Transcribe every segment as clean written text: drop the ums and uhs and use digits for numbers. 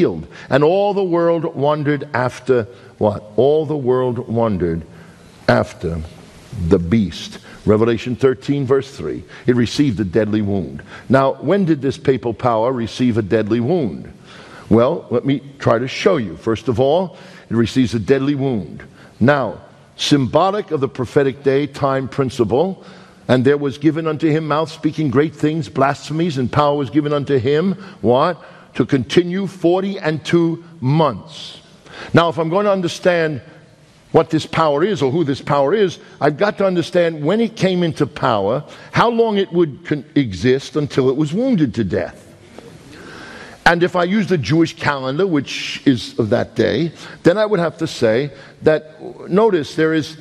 And all the world wondered after what? All the world wondered after the beast. Revelation 13 verse 3. It received a deadly wound. Now, when did this papal power receive a deadly wound? Well, let me try to show you. First of all, it receives a deadly wound. Now, symbolic of the prophetic day time principle, and there was given unto him mouth speaking great things, blasphemies, and power was given unto him, what? To continue 42 months. Now, if I'm going to understand what this power is or who this power is, I've got to understand when it came into power, how long it would exist until it was wounded to death. And if I use the Jewish calendar, which is of that day, then I would have to say that, notice, there is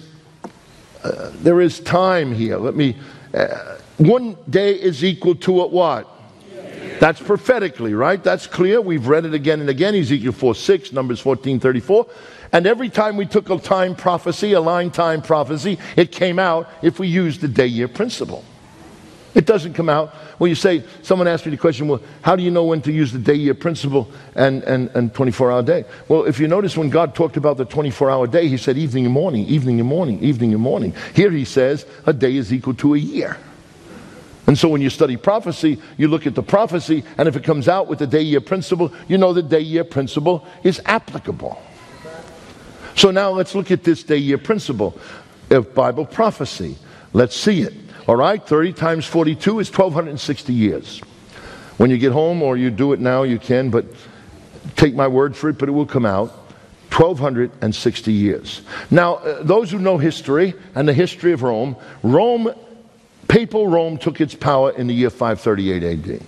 time here. One day is equal to what? That's prophetically, right? That's clear. We've read it again and again. Ezekiel 4:6, Numbers 14:34. And every time we took a time prophecy, a line time prophecy, it came out if we used the day-year principle. It doesn't come out. Well, you say, someone asked me the question, well, how do you know when to use the day-year principle and 24-hour day? Well, if you notice when God talked about the 24-hour day, he said evening and morning, evening and morning, evening and morning. Here he says a day is equal to a year. And so when you study prophecy, you look at the prophecy, and if it comes out with the day-year principle, you know the day-year principle is applicable. So now let's look at this day-year principle of Bible prophecy. Let's see it. All right, 30 times 42 is 1,260 years. When you get home, or you do it now, you can, but take my word for it, but it will come out. 1,260 years. Now, those who know history and the history of Rome, Papal Rome took its power in the year 538 AD.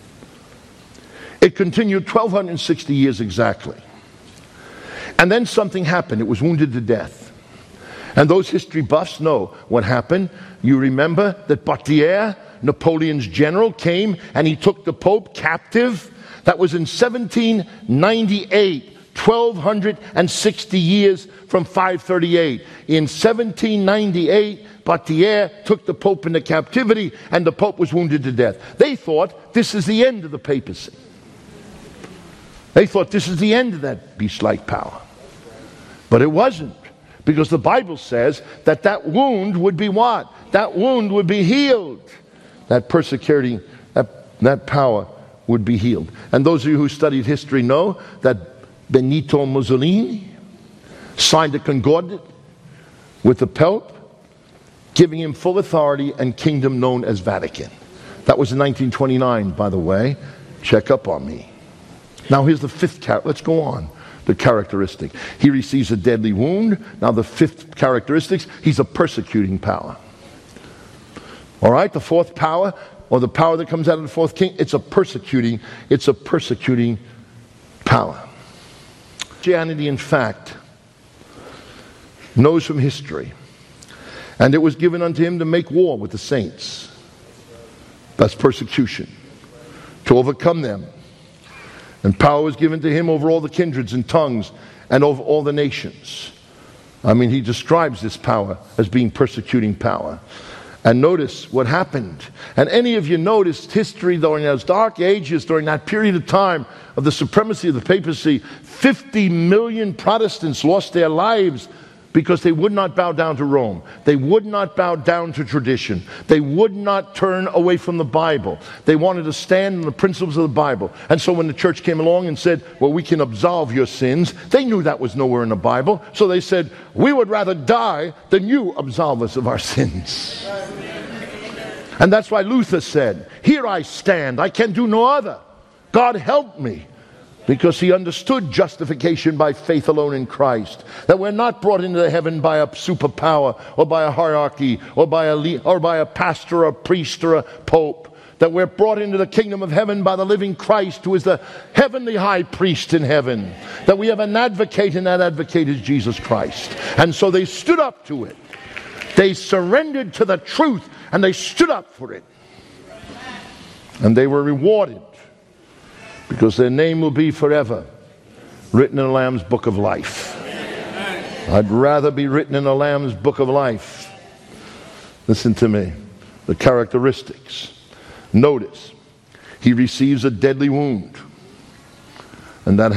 It continued 1,260 years exactly. And then something happened. It was wounded to death. And those history buffs know what happened. You remember that Baudelaire, Napoleon's general, came and he took the Pope captive. That was in 1798, 1,260 years from 538. In 1798, Baudelaire took the Pope into captivity and the Pope was wounded to death. They thought this is the end of the papacy. They thought this is the end of that beast-like power. But it wasn't. Because the Bible says that wound would be what? That wound would be healed. That persecuting, that power would be healed. And those of you who studied history know that Benito Mussolini signed a concordat with the Pope, giving him full authority and kingdom known as Vatican. That was in 1929, by the way. Check up on me. Now here's the fifth character. Let's go on. The characteristic. He receives a deadly wound. Now the fifth characteristic, he's a persecuting power. All right, the fourth power, or the power that comes out of the fourth king, it's a persecuting power. Christianity, in fact, knows from history, and it was given unto him to make war with the saints. That's persecution. To overcome them. And power was given to him over all the kindreds and tongues and over all the nations. I mean, he describes this power as being persecuting power. And notice what happened. And any of you noticed history during those dark ages, during that period of time of the supremacy of the papacy, 50 million Protestants lost their lives because they would not bow down to Rome. They would not bow down to tradition. They would not turn away from the Bible. They wanted to stand on the principles of the Bible. And so when the church came along and said, well, we can absolve your sins, they knew that was nowhere in the Bible. So they said, we would rather die than you absolve us of our sins. And that's why Luther said, here I stand, I can do no other. God help me. Because he understood justification by faith alone in Christ. That we're not brought into heaven by a superpower or by a hierarchy or by a pastor or a priest or a pope. That we're brought into the kingdom of heaven by the living Christ, who is the heavenly high priest in heaven. That we have an advocate, and that advocate is Jesus Christ. And so they stood up to it. They surrendered to the truth and they stood up for it. And they were rewarded. Because their name will be forever written in the Lamb's book of life. I'd rather be written in the Lamb's book of life. Listen to me. The characteristics. Notice, he receives a deadly wound. And that